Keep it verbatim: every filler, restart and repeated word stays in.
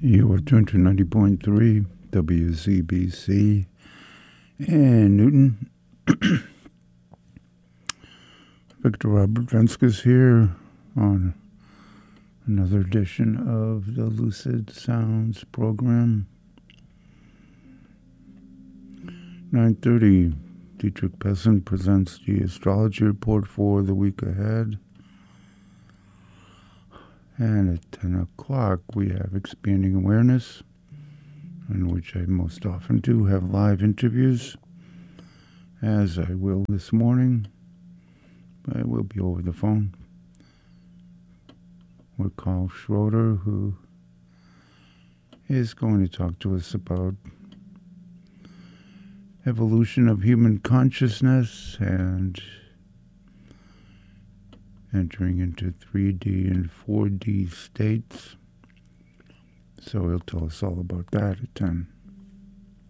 You are tuned to ninety point three W Z B C in Newton. Victor Robert Venskis here on another edition of the Lucid Sounds program. nine thirty, Dietrich Pessin presents the astrology report for the week ahead. And at ten o'clock, we have Expanding Awareness, in which I most often do have live interviews, as I will this morning. I will be over the phone with Carl Schroeder, who is going to talk to us about evolution of human consciousness and entering into three D and four D states. So he'll tell us all about that at ten.